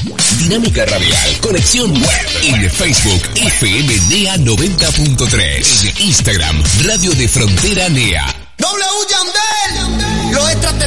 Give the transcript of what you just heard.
Dinámica Radial, conexión web. En Facebook, FM NEA 90.3. En Instagram, Radio de Frontera NEA. W Yandel, los extraterrestres.